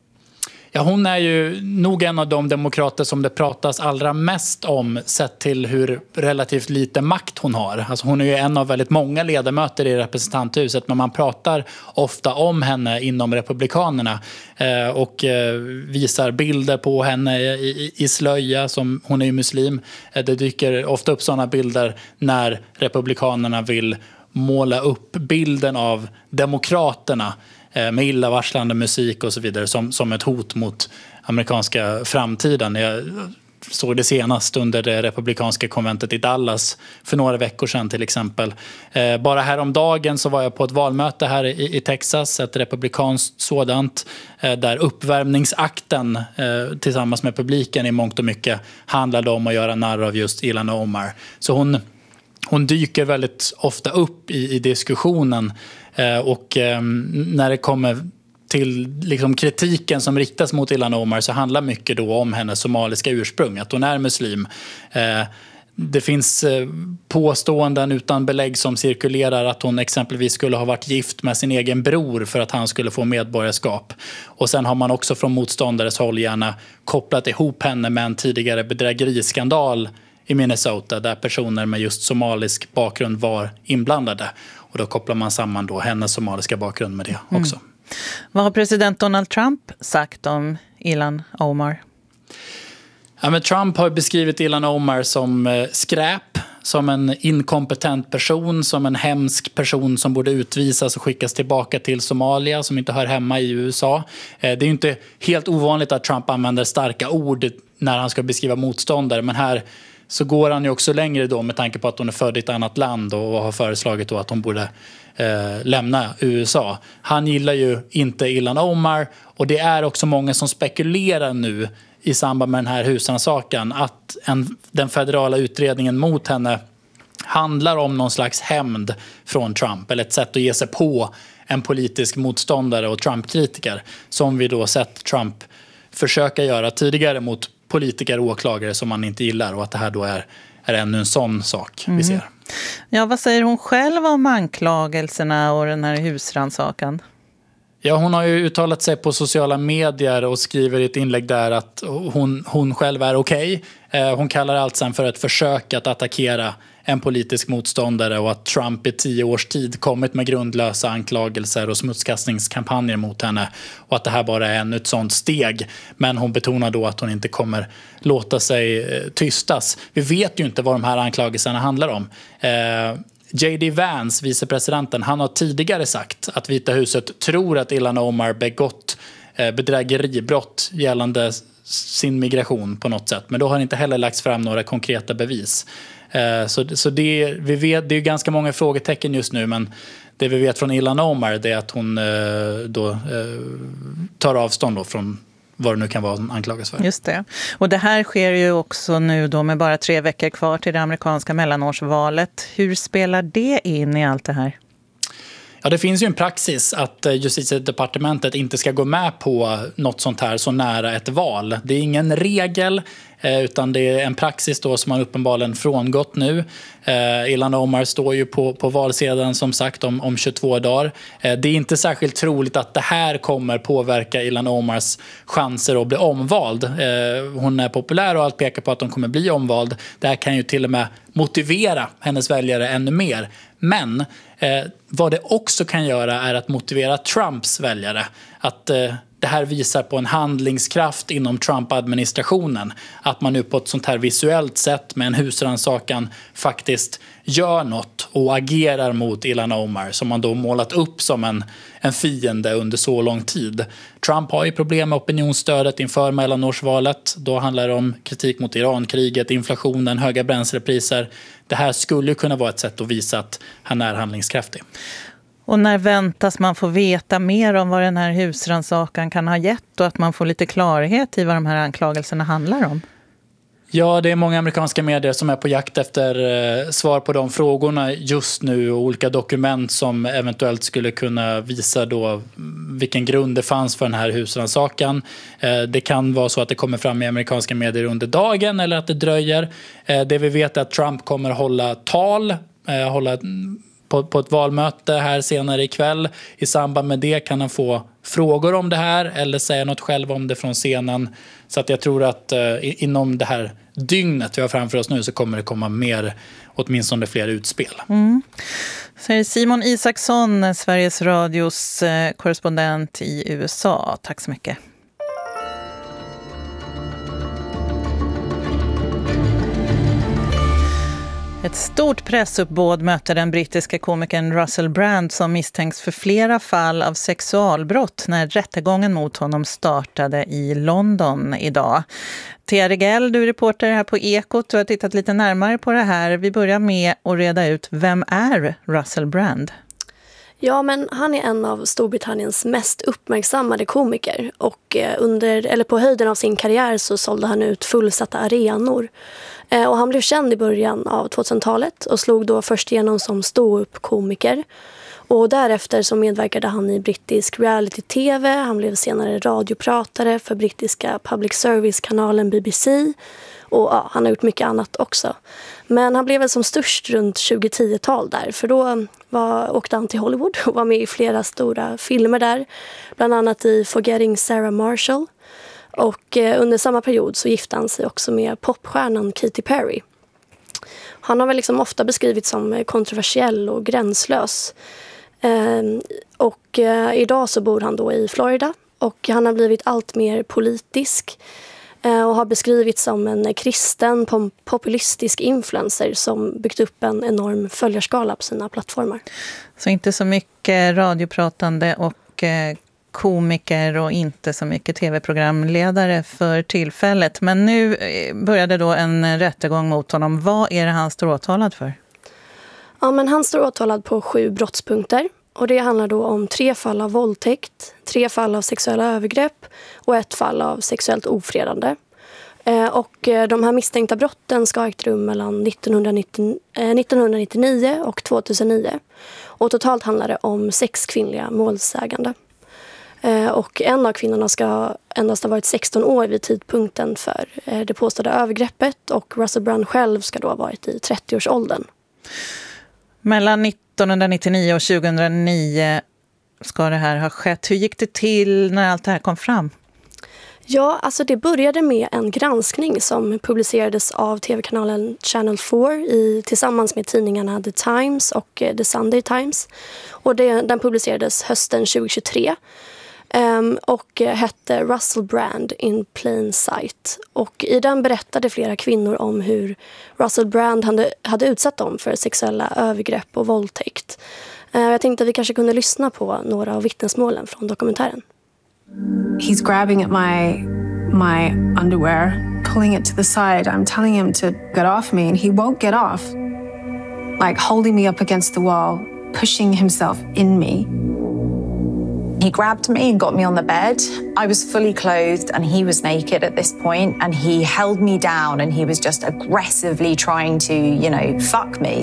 Ja, hon är ju nog en av de demokrater som det pratas allra mest om sett till hur relativt lite makt hon har. Alltså hon är ju en av väldigt många ledamöter i representanthuset, men man pratar ofta om henne inom republikanerna eh, och eh, visar bilder på henne i, i, i slöja, som hon är ju muslim. Eh, det dyker ofta upp sådana bilder när republikanerna vill måla upp bilden av demokraterna med illavarslande musik och så vidare som, som ett hot mot amerikanska framtiden. Jag såg det senast under det republikanska konventet i Dallas för några veckor sedan till exempel. Eh, bara häromdagen så var jag på ett valmöte här i, i Texas, ett republikanskt sådant, eh, där uppvärmningsakten eh, tillsammans med publiken i mångt och mycket handlade om att göra narr av just Ilhan Omar. Så hon, hon dyker väldigt ofta upp i, i diskussionen. Och eh, när det kommer till liksom, kritiken som riktas mot Ilhan Omar så handlar mycket då om hennes somaliska ursprung, att hon är muslim. Eh, det finns eh, påståenden utan belägg som cirkulerar att hon exempelvis skulle ha varit gift med sin egen bror för att han skulle få medborgarskap. Och sen har man också från motståndares håll gärna kopplat ihop henne med en tidigare bedrägeriskandal i Minnesota där personer med just somalisk bakgrund var inblandade. Och då kopplar man samman då hennes somaliska bakgrund med det också. Mm. Vad har president Donald Trump sagt om Ilhan Omar? Ja, men Trump har beskrivit Ilhan Omar som eh, skräp, som en inkompetent person, som en hemsk person som borde utvisas och skickas tillbaka till Somalia, som inte hör hemma i U S A. Eh, det är ju inte helt ovanligt att Trump använder starka ord när han ska beskriva motståndare, men här så går han ju också längre då med tanke på att hon är född i ett annat land och har föreslagit då att hon borde eh, lämna U S A. Han gillar ju inte Ilhan Omar, och det är också många som spekulerar nu i samband med den här husrannsakan att en, den federala utredningen mot henne handlar om någon slags hämnd från Trump, eller ett sätt att ge sig på en politisk motståndare och Trump-kritiker, som vi då sett Trump försöka göra tidigare mot politiker och åklagare som man inte gillar, och att det här då är, är ännu en sån sak mm. vi ser. Ja, vad säger hon själv om anklagelserna och den här husrannsakan? Ja, hon har ju uttalat sig på sociala medier och skriver i ett inlägg där att hon, hon själv är okej. Okay. Hon kallar allt sen för ett försök att attackera en politisk motståndare, och att Trump i tio års tid kommit med grundlösa anklagelser och smutskastningskampanjer mot henne, och att det här bara är ännu ett sånt steg. Men hon betonar då att hon inte kommer låta sig tystas. Vi vet ju inte vad de här anklagelserna handlar om. Eh, J D Vance, vicepresidenten, han har tidigare sagt att Vita huset tror att Ilhan Omar begått eh, bedrägeribrott gällande sin migration på något sätt. Men då har inte heller lagts fram några konkreta bevis. Eh, så så det, vi vet, det är ganska många frågetecken just nu, men det vi vet från Ilhan Omar är att hon eh, då, eh, tar avstånd då från vad det nu kan vara som anklagas för. Just det. Och det här sker ju också nu då med bara tre veckor kvar till det amerikanska mellanårsvalet. Hur spelar det in i allt det här? Ja, det finns ju en praxis att justitiedepartementet inte ska gå med på något sånt här så nära ett val. Det är ingen regel, utan det är en praxis då som man uppenbarligen frångått nu. Eh, Ilhan Omar står ju på, på valsedeln som sagt om, om tjugotvå dagar. Eh, det är inte särskilt troligt att det här kommer påverka Ilhan Omars chanser att bli omvald. Eh, hon är populär och allt pekar på att hon kommer bli omvald. Det här kan ju till och med motivera hennes väljare ännu mer. Men eh, vad det också kan göra är att motivera Trumps väljare. Att eh, det här visar på en handlingskraft inom Trump-administrationen. Att man nu på ett sånt här visuellt sätt med en husrannsakan faktiskt gör något och agerar mot Ilhan Omar, som man då målat upp som en, en fiende under så lång tid. Trump har ju problem med opinionsstödet inför mellanårsvalet. Då handlar det om kritik mot Irankriget, inflationen, höga bränslepriser. Det här skulle kunna vara ett sätt att visa att han är handlingskraftig. Och när väntas man få veta mer om vad den här husrannsakan kan ha gett, och att man får lite klarhet i vad de här anklagelserna handlar om? Ja, det är många amerikanska medier som är på jakt efter eh, svar på de frågorna just nu och olika dokument som eventuellt skulle kunna visa då vilken grund det fanns för den här husrannsakan. Eh, det kan vara så att det kommer fram i amerikanska medier under dagen eller att det dröjer. Eh, det vi vet är att Trump kommer hålla tal, eh, hålla på, på ett valmöte här senare ikväll. I samband med det kan han få frågor om det här eller säga något själv om det från scenen. Så att jag tror att eh, inom det här dygnet vi har framför oss nu så kommer det komma mer, åtminstone fler utspel. Mm. Säger Simon Isaksson, Sveriges Radios eh, korrespondent i U S A. Tack så mycket. Ett stort pressuppbåd möter den brittiska komikern Russell Brand som misstänks för flera fall av sexualbrott när rättegången mot honom startade i London idag. Thea Regell, du är reporter här på Ekot. Du har tittat lite närmare på det här. Vi börjar med att reda ut, vem är Russell Brand? Ja, men han är en av Storbritanniens mest uppmärksammade komiker och under, eller på höjden av sin karriär så sålde han ut fullsatta arenor. Och han blev känd i början av tvåtusentalet och slog då först igenom som ståuppkomiker. Och därefter så medverkade han i brittisk reality-tv. Han blev senare radiopratare för brittiska public service-kanalen B B C. Och ja, han har gjort mycket annat också. Men han blev väl som störst runt tjugohundratio-tal där. För då var, åkte han till Hollywood och var med i flera stora filmer där. Bland annat i Forgetting Sarah Marshall. Och eh, under samma period så gifte han sig också med popstjärnan Katy Perry. Han har väl liksom ofta beskrivits som kontroversiell och gränslös. Eh, och eh, idag så bor han då i Florida. Och han har blivit allt mer politisk. Eh, och har beskrivits som en kristen populistisk influencer som byggt upp en enorm följarskala på sina plattformar. Så inte så mycket radiopratande och eh, komiker och inte så mycket tv-programledare för tillfället. Men nu började då en rättegång mot honom. Vad är det han står åtalad för? Ja, men han står åtalad på sju brottspunkter. Och det handlar då om tre fall av våldtäkt, tre fall av sexuella övergrepp och ett fall av sexuellt ofredande. Eh, och de här misstänkta brotten ska ha ägt rum mellan nittonhundranittio, eh, nittonhundranittionio och tvåtusennio. Och totalt handlar det om sex kvinnliga målsägande. Och en av kvinnorna ska endast ha varit sexton år vid tidpunkten för det påstådda övergreppet och Russell Brand själv ska då ha varit i trettioårsåldern. Mellan nittonhundranittionio och tjugohundranio ska det här ha skett. Hur gick det till när allt det här kom fram? Ja, alltså det började med en granskning som publicerades av tv-kanalen Channel four i, tillsammans med tidningarna The Times och The Sunday Times. Och det, den publicerades hösten tjugohundratjugotre. Um, och hette Russell Brand in Plain Sight. Och i den berättade flera kvinnor om hur Russell Brand hade, hade utsatt dem för sexuella övergrepp och våldtäkt. Uh, jag tänkte att vi kanske kunde lyssna på några av vittnesmålen från dokumentären. He's grabbing at my my underwear, pulling it to the side. I'm telling him to get off me and he won't get off. Like holding me up against the wall, pushing himself in me. He grabbed me and got me on the bed. I was fully clothed and he was naked at this point and he held me down and he was just aggressively trying to, you know, fuck me.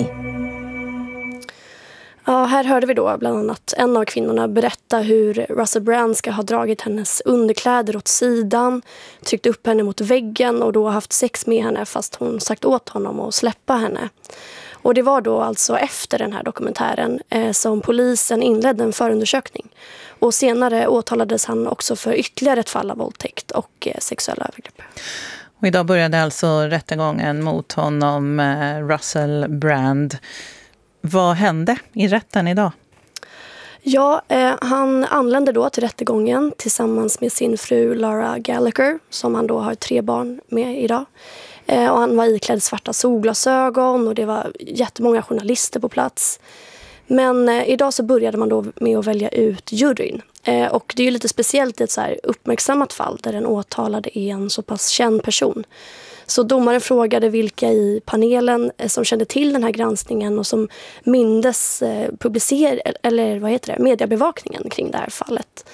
Ja, här hörde vi då bland annat en av kvinnorna berätta hur Russell Brand ska ha dragit hennes underkläder åt sidan, tryckt upp henne mot väggen och då haft sex med henne fast hon sagt åt honom att släppa henne. Och det var då alltså efter den här dokumentären eh, som polisen inledde en förundersökning. Och senare åtalades han också för ytterligare ett fall av våldtäkt och eh, sexuella övergrepp. Och idag började alltså rättegången mot honom, eh, Russell Brand. Vad hände i rätten idag? Ja, eh, han anlände då till rättegången tillsammans med sin fru Laura Gallagher som han då har tre barn med idag. Eh, och han var iklädd svarta solglasögon och det var jättemånga journalister på plats. Men eh, idag så började man då med att välja ut juryn. Eh, och det är ju lite speciellt i ett så här uppmärksammat fall där den åtalade är en så pass känd person. Så domaren frågade vilka i panelen eh, som kände till den här granskningen och som mindes eh, publicer eller vad heter det, mediebevakningen kring det här fallet.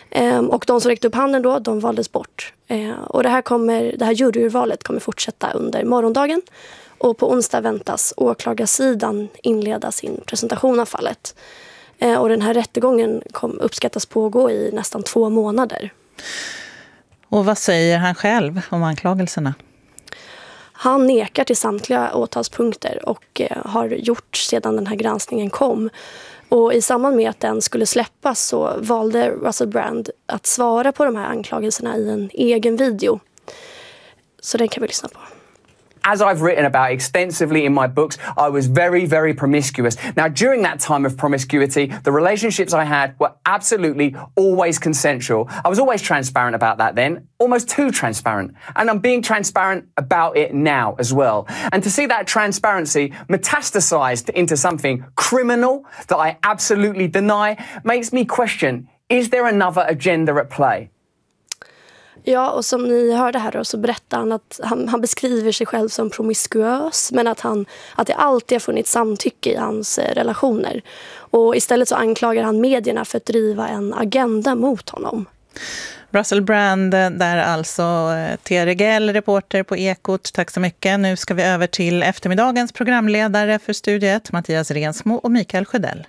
Och de som räckte upp handen då, de valdes bort. Och det här, kommer, det här juryurvalet kommer fortsätta under morgondagen. Och på onsdag väntas åklagarsidan inleda sin presentation av fallet. Och den här rättegången kom, uppskattas pågå i nästan två månader. Och vad säger han själv om anklagelserna? Han nekar till samtliga åtalspunkter och har gjort sedan den här granskningen kom. Och i samband med att den skulle släppas så valde Russell Brand att svara på de här anklagelserna i en egen video. Så den kan vi lyssna på. As I've written about extensively in my books, I was very, very promiscuous. Now, during that time of promiscuity, the relationships I had were absolutely always consensual. I was always transparent about that then, almost too transparent. And I'm being transparent about it now as well. And to see that transparency metastasized into something criminal that I absolutely deny makes me question, is there another agenda at play? Ja, och som ni hörde här då, så berättar han att han, han beskriver sig själv som promiskuös, men att, han, att det alltid har funnits samtycke i hans eh, relationer. Och istället så anklagar han medierna för att driva en agenda mot honom. Russell Brand, där alltså T. Regell, reporter på Ekot. Tack så mycket. Nu ska vi över till eftermiddagens programledare för studiet, Mattias Rensmo och Mikael Sjödell.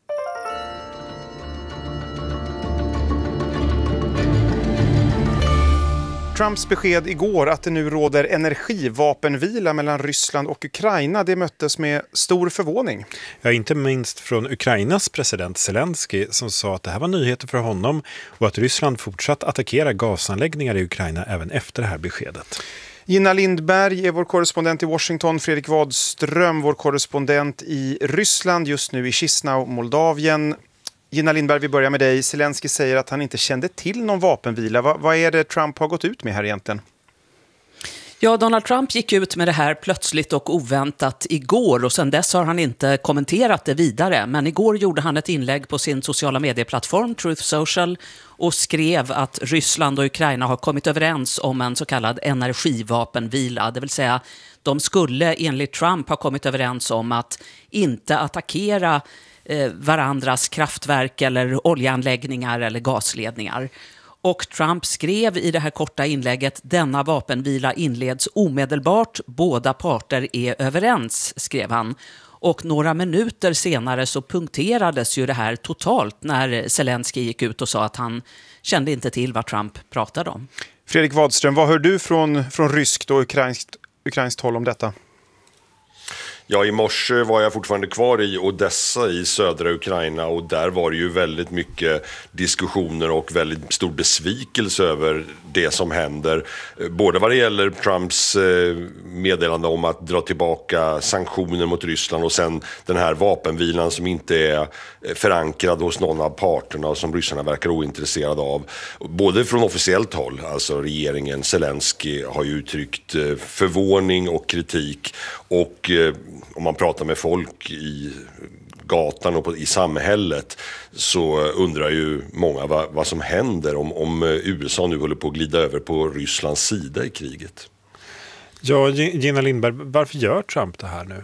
Trumps besked igår att det nu råder energivapenvila mellan Ryssland och Ukraina, det möttes med stor förvåning. Ja, inte minst från Ukrainas president Zelensky som sa att det här var nyheter för honom och att Ryssland fortsatt attackera gasanläggningar i Ukraina även efter det här beskedet. Gina Lindberg är vår korrespondent i Washington, Fredrik Wadström vår korrespondent i Ryssland, just nu i Chisinau, Moldavien. Gina Lindberg, vi börjar med dig. Zelensky säger att han inte kände till någon vapenvila. Va, vad är det Trump har gått ut med här egentligen? Ja, Donald Trump gick ut med det här plötsligt och oväntat igår och sedan dess har han inte kommenterat det vidare. Men igår gjorde han ett inlägg på sin sociala medieplattform Truth Social och skrev att Ryssland och Ukraina har kommit överens om en så kallad energivapenvila. Det vill säga, de skulle enligt Trump ha kommit överens om att inte attackera varandras kraftverk eller oljeanläggningar eller gasledningar. Och Trump skrev i det här korta inlägget: denna vapenvila inleds omedelbart, båda parter är överens, skrev han. Och några minuter senare så punkterades ju det här totalt när Zelensky gick ut och sa att han kände inte till vad Trump pratade om. Fredrik Wadström, vad hör du från, från ryskt och ukrainskt, ukrainskt håll om detta? Ja, i morse var jag fortfarande kvar i Odessa i södra Ukraina och där var det ju väldigt mycket diskussioner och väldigt stor besvikelse över det som händer. Både vad det gäller Trumps meddelande om att dra tillbaka sanktioner mot Ryssland och sen den här vapenvilan som inte är förankrad hos någon av parterna och som ryssarna verkar ointresserade av. Både från officiellt håll, alltså regeringen, Zelensky har ju uttryckt förvåning och kritik och om man pratar med folk i gatan och på, i samhället så undrar ju många vad, vad som händer om, om U S A nu håller på att glida över på Rysslands sida i kriget. Ja, Gina Lindberg, varför gör Trump det här nu?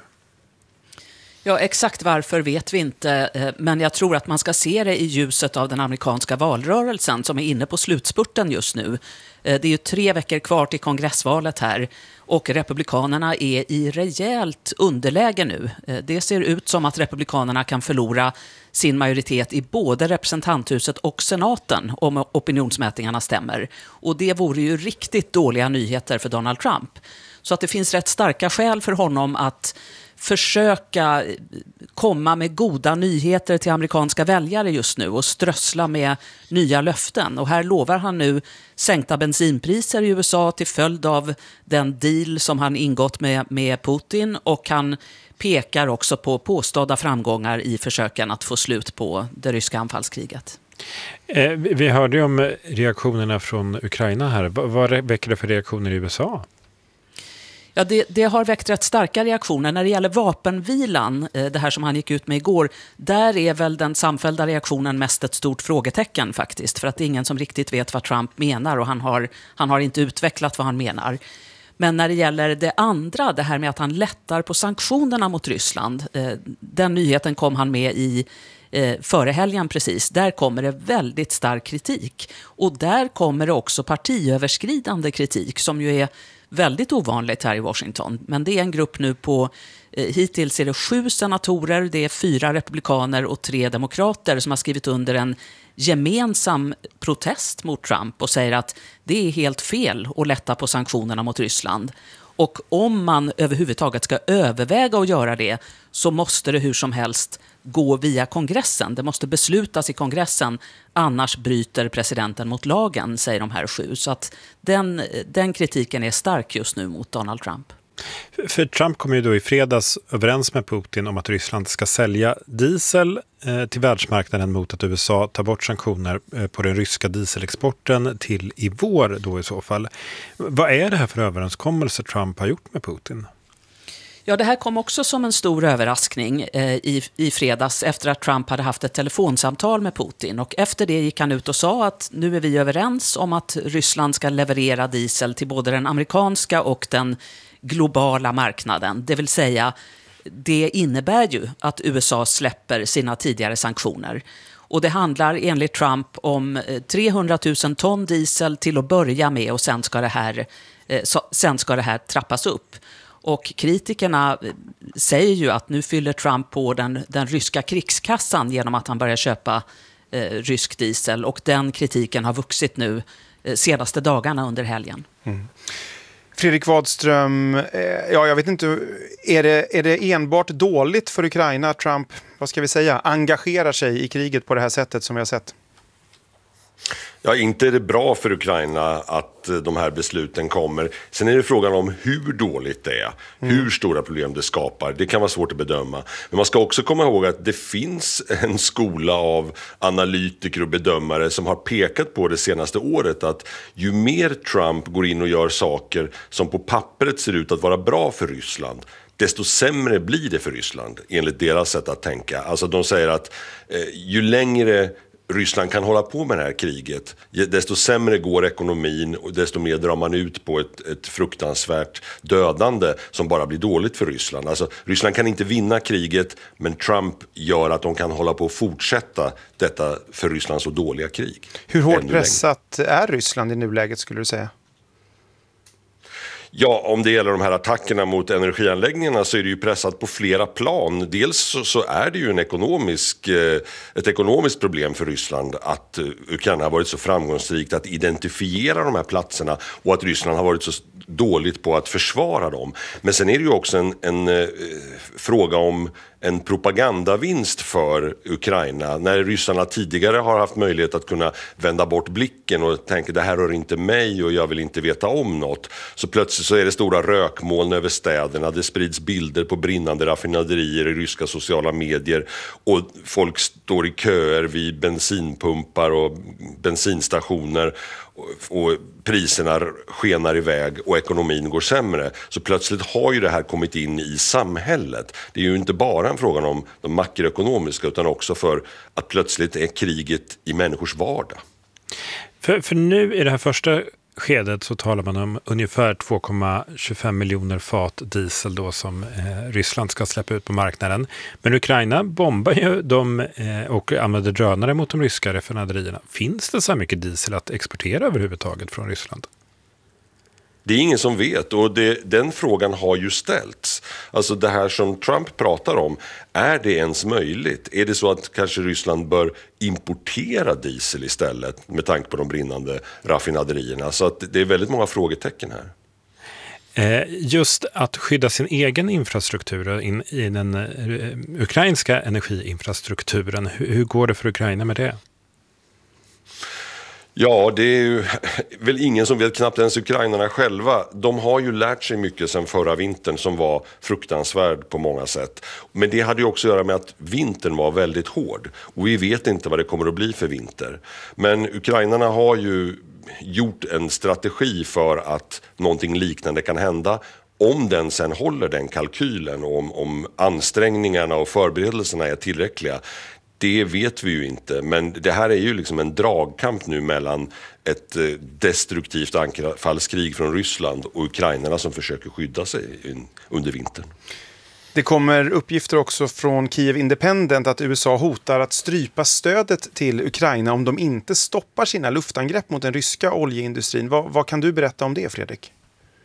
Ja, exakt varför vet vi inte, men jag tror att man ska se det i ljuset av den amerikanska valrörelsen som är inne på slutspurten just nu. Det är ju tre veckor kvar till kongressvalet här och republikanerna är i rejält underläge nu. Det ser ut som att republikanerna kan förlora sin majoritet i både representanthuset och senaten om opinionsmätningarna stämmer. Och det vore ju riktigt dåliga nyheter för Donald Trump. Så att det finns rätt starka skäl för honom att försöka komma med goda nyheter till amerikanska väljare just nu och strössla med nya löften. Och här lovar han nu sänkta bensinpriser i U S A till följd av den deal som han ingått med, med Putin, och han pekar också på påstådda framgångar i försöken att få slut på det ryska anfallskriget. Eh, vi hörde ju om reaktionerna från Ukraina här. Vad, vad väcker det för reaktioner i U S A? Ja, det, det har väckt rätt starka reaktioner. När det gäller vapenvilan, det här som han gick ut med igår, där är väl den samfällda reaktionen mest ett stort frågetecken faktiskt. För att det är ingen som riktigt vet vad Trump menar och han har, han har inte utvecklat vad han menar. Men när det gäller det andra, det här med att han lättar på sanktionerna mot Ryssland, den nyheten kom han med i före helgen precis. Där kommer det väldigt stark kritik. Och där kommer det också partiöverskridande kritik som ju är väldigt ovanligt här i Washington. Men det är en grupp nu på, hittills är det sju senatorer, det är fyra republikaner och tre demokrater som har skrivit under en gemensam protest mot Trump och säger att det är helt fel att lätta på sanktionerna mot Ryssland. Och om man överhuvudtaget ska överväga att göra det så måste det hur som helst gå via kongressen. Det måste beslutas i kongressen, annars bryter presidenten mot lagen, säger de här sju. Så att den, den kritiken är stark just nu mot Donald Trump. För Trump kom ju då i fredags överens med Putin om att Ryssland ska sälja diesel eh, till världsmarknaden mot att U S A tar bort sanktioner eh, på den ryska dieselexporten till i vår då i så fall. Vad är det här för överenskommelse Trump har gjort med Putin? Ja, det här kom också som en stor överraskning eh, i, i fredags efter att Trump hade haft ett telefonsamtal med Putin. Och efter det gick han ut och sa att nu är vi överens om att Ryssland ska leverera diesel till både den amerikanska och den globala marknaden. Det vill säga, det innebär ju att U S A släpper sina tidigare sanktioner. Och det handlar enligt Trump om trehundratusen ton diesel till att börja med och sen ska det här, sen ska det här trappas upp. Och kritikerna säger ju att nu fyller Trump på den, den ryska krigskassan genom att han börjar köpa eh, rysk diesel. Och den kritiken har vuxit nu eh, senaste dagarna under helgen. Mm. Fredrik Wadström, eh, ja, jag vet inte, är det, är det enbart dåligt för Ukraina att Trump, vad ska vi säga, engagerar sig i kriget på det här sättet som vi har sett? Ja, inte är det bra för Ukraina att de här besluten kommer. Sen är det frågan om hur dåligt det är, mm. hur stora problem det skapar. Det kan vara svårt att bedöma. Men man ska också komma ihåg att det finns en skola av analytiker och bedömare som har pekat på det senaste året att ju mer Trump går in och gör saker som på pappret ser ut att vara bra för Ryssland, desto sämre blir det för Ryssland enligt deras sätt att tänka. Alltså de säger att eh, ju längre Ryssland kan hålla på med det här kriget, desto sämre går ekonomin och desto mer drar man ut på ett, ett fruktansvärt dödande som bara blir dåligt för Ryssland. Alltså, Ryssland kan inte vinna kriget, men Trump gör att de kan hålla på och fortsätta detta för Ryssland så dåliga krig. Hur hårt pressat är Ryssland i nuläget skulle du säga? Ja, om det gäller de här attackerna mot energianläggningarna så är det ju pressat på flera plan. Dels så, så är det ju en ekonomisk, eh, ett ekonomiskt problem för Ryssland att eh, Ukraina har varit så framgångsrikt att identifiera de här platserna och att Ryssland har varit så dåligt på att försvara dem. Men sen är det ju också en, en eh, fråga om en propagandavinst för Ukraina. När ryssarna tidigare har haft möjlighet att kunna vända bort blicken och tänka det här rör inte mig och jag vill inte veta om något. Så plötsligt så är det stora rökmoln över städerna. Det sprids bilder på brinnande raffinaderier i ryska sociala medier och folk står i köer vid bensinpumpar och bensinstationer och priserna skenar iväg och ekonomin går sämre. Så plötsligt har ju det här kommit in i samhället. Det är ju inte bara en fråga om de makroekonomiska utan också för att plötsligt är kriget i människors vardag. För, för nu i det här första skedet så talar man om ungefär två komma tjugofem miljoner fat diesel då som eh, Ryssland ska släppa ut på marknaden. Men Ukraina bombar ju dem eh, och använder drönare mot de ryska raffinaderierna. Finns det så mycket diesel att exportera överhuvudtaget från Ryssland? Det är ingen som vet och det, den frågan har ju ställts. Alltså det här som Trump pratar om, är det ens möjligt? Är det så att kanske Ryssland bör importera diesel istället med tanke på de brinnande raffinaderierna? Så att det är väldigt många frågetecken här. Just att skydda sin egen infrastruktur in, i den ukrainska energiinfrastrukturen, hur, hur går det för Ukraina med det? Ja, det är ju väl ingen som vet, knappt ens ukrainarna själva. De har ju lärt sig mycket sedan förra vintern som var fruktansvärd på många sätt. Men det hade ju också att göra med att vintern var väldigt hård. Och vi vet inte vad det kommer att bli för vinter. Men ukrainarna har ju gjort en strategi för att någonting liknande kan hända. Om den sen håller den kalkylen och om, om ansträngningarna och förberedelserna är tillräckliga. Det vet vi ju inte, men det här är ju liksom en dragkamp nu mellan ett destruktivt anfallskrig från Ryssland och ukrainarna som försöker skydda sig under vintern. Det kommer uppgifter också från Kiev Independent att U S A hotar att strypa stödet till Ukraina om de inte stoppar sina luftangrepp mot den ryska oljeindustrin. Vad, vad kan du berätta om det, Fredrik?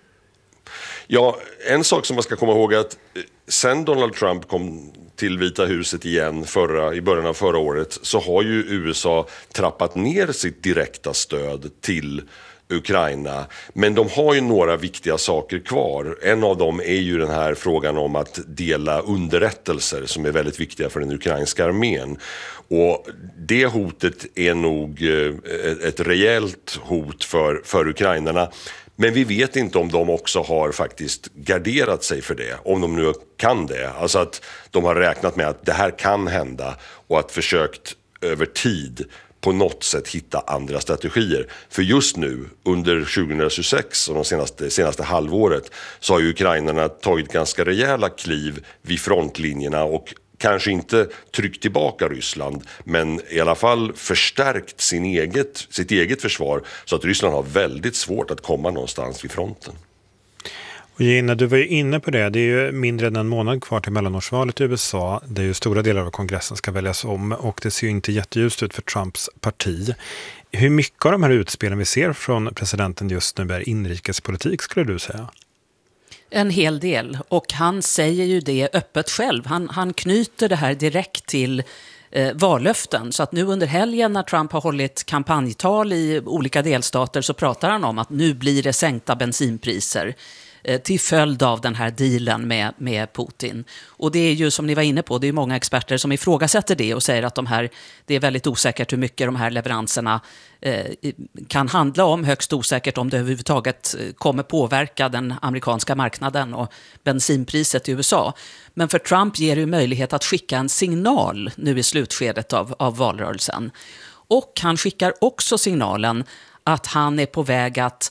Ja, en sak som man ska komma ihåg är att sen Donald Trump kom till Vita huset igen förra, i början av förra året så har ju U S A trappat ner sitt direkta stöd till Ukraina. Men de har ju några viktiga saker kvar. En av dem är ju den här frågan om att dela underrättelser som är väldigt viktiga för den ukrainska armén. Och det hotet är nog ett rejält hot för, för ukrainarna. Men vi vet inte om de också har faktiskt garderat sig för det, om de nu kan det. Alltså att de har räknat med att det här kan hända och att försökt över tid på något sätt hitta andra strategier. För just nu, under tjugohundratjugosex och de senaste, senaste halvåret, så har ju ukrainarna tagit ganska rejäla kliv vid frontlinjerna och kanske inte tryckt tillbaka Ryssland, men i alla fall förstärkt sin eget, sitt eget försvar så att Ryssland har väldigt svårt att komma någonstans vid fronten. Och Gina, du var ju inne på det. Det är ju mindre än en månad kvar till mellanårsvalet i U S A. Det är ju stora delar av kongressen ska väljas om och det ser ju inte jätteljust ut för Trumps parti. Hur mycket av de här utspelen vi ser från presidenten just nu är inrikespolitik, skulle du säga? En hel del, och han säger ju det öppet själv. Han, han knyter det här direkt till eh, vallöften. Så att nu under helgen när Trump har hållit kampanjtal i olika delstater så pratar han om att nu blir det sänkta bensinpriser eh, till följd av den här dealen med, med Putin. Och det är ju som ni var inne på, det är många experter som ifrågasätter det och säger att de här, det är väldigt osäkert hur mycket de här leveranserna eh, kan handla om, högst osäkert om det överhuvudtaget kommer påverka den amerikanska marknaden och bensinpriset i U S A. Men för Trump ger det möjlighet att skicka en signal nu i slutskedet av, av valrörelsen. Och han skickar också signalen att han är på väg att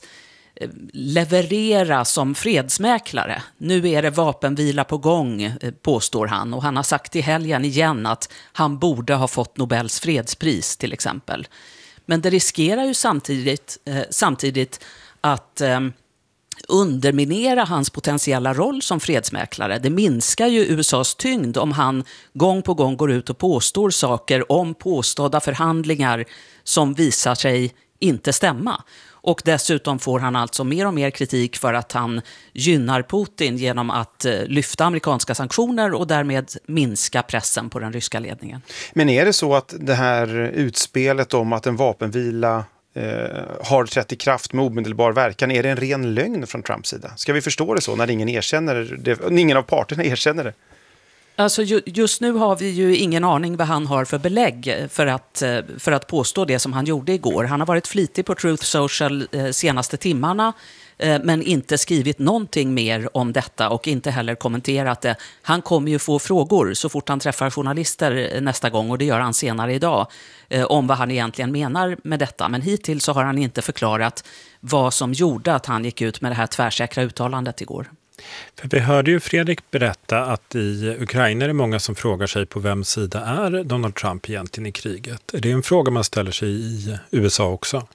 leverera som fredsmäklare. Nu är det vapenvila på gång, påstår han. Och han har sagt i helgen igen att han borde ha fått Nobels fredspris till exempel. Men det riskerar ju samtidigt, eh, samtidigt att eh, underminera hans potentiella roll som fredsmäklare. Det minskar ju U S As tyngd om han gång på gång går ut och påstår saker om påstådda förhandlingar som visar sig inte stämma. Och dessutom får han alltså mer och mer kritik för att han gynnar Putin genom att lyfta amerikanska sanktioner och därmed minska pressen på den ryska ledningen. Men är det så att det här utspelet om att en vapenvila eh, har trätt i kraft med omedelbar verkan, är det en ren lögn från Trumps sida? Ska vi förstå det så när ingen erkänner det, ingen av parterna erkänner det? Alltså just nu har vi ju ingen aning vad han har för belägg för att, för att påstå det som han gjorde igår. Han har varit flitig på Truth Social eh, senaste timmarna eh, men inte skrivit någonting mer om detta och inte heller kommenterat det. Han kommer ju få frågor så fort han träffar journalister nästa gång, och det gör han senare idag, eh, om vad han egentligen menar med detta. Men hittills så har han inte förklarat vad som gjorde att han gick ut med det här tvärsäkra uttalandet igår. För vi hörde ju Fredrik berätta att i Ukraina är det många som frågar sig på vems sida är Donald Trump egentligen i kriget. Är det en fråga man ställer sig i U S A också?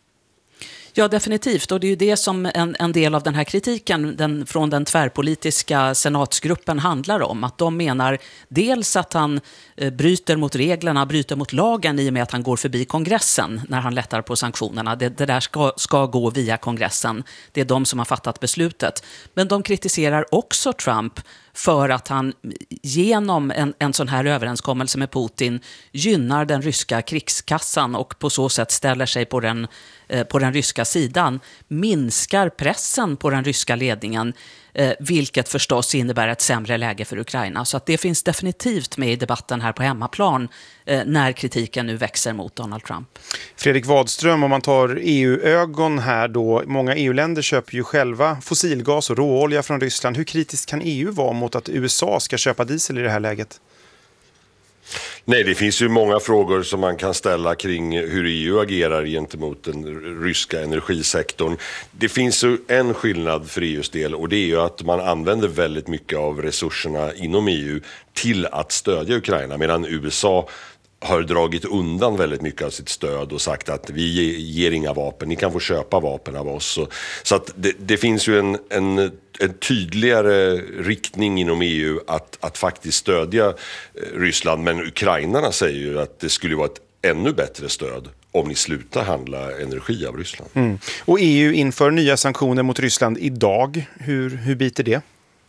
Ja, definitivt. Och det är ju det som en, en del av den här kritiken den, från den tvärpolitiska senatsgruppen handlar om. Att de menar dels att han eh, bryter mot reglerna, bryter mot lagen i och med att han går förbi kongressen när han lättar på sanktionerna. Det, det där ska, ska gå via kongressen. Det är de som har fattat beslutet. Men de kritiserar också Trump för att han genom en, en sån här överenskommelse med Putin gynnar den ryska krigskassan och på så sätt ställer sig på den, eh, på den ryska sidan, minskar pressen på den ryska ledningen, eh, vilket förstås innebär ett sämre läge för Ukraina. Så att det finns definitivt med i debatten här på hemmaplan eh, när kritiken nu växer mot Donald Trump. Fredrik Wadström, om man tar E U-ögon här då, många E U-länder köper ju själva fossilgas och råolja från Ryssland. Hur kritiskt kan E U vara mot att U S A ska köpa diesel i det här läget? Nej, det finns ju många frågor som man kan ställa kring hur E U agerar gentemot den ryska energisektorn. Det finns ju en skillnad för E U:s del, och det är ju att man använder väldigt mycket av resurserna inom E U till att stödja Ukraina, medan U S A har dragit undan väldigt mycket av sitt stöd och sagt att vi ger inga vapen, ni kan få köpa vapen av oss. Så, så att det, det finns ju en, en, en tydligare riktning inom E U att, att faktiskt stödja Ryssland, men ukrainarna säger ju att det skulle vara ett ännu bättre stöd om ni slutar handla energi av Ryssland. Mm. Och E U inför nya sanktioner mot Ryssland idag. Hur, hur biter det?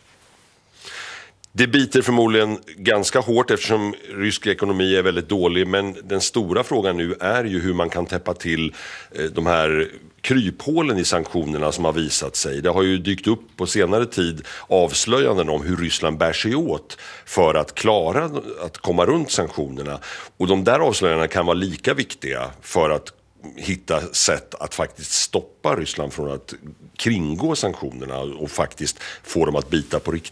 Det biter förmodligen ganska hårt eftersom rysk ekonomi är väldigt dålig, men den stora frågan nu är ju hur man kan täppa till de här kryphålen i sanktionerna som har visat sig. Det har ju dykt upp på senare tid avslöjanden om hur Ryssland bär sig åt för att klara att komma runt sanktionerna. Och de där avslöjandena kan vara lika viktiga för att hitta sätt att faktiskt stoppa Ryssland från att kringgå sanktionerna och faktiskt få dem att bita på riktigt.